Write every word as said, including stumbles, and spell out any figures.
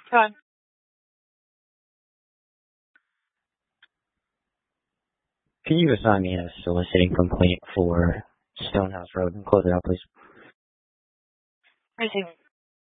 Go on. Can you assign me a soliciting complaint for Stonehouse Road and close it out, please? Receiving.